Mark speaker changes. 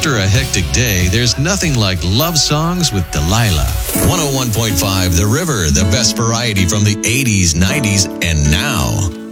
Speaker 1: After a hectic day, there's nothing like love songs with Delilah. 101.5 The River, the best variety from the 80s, 90s, and now.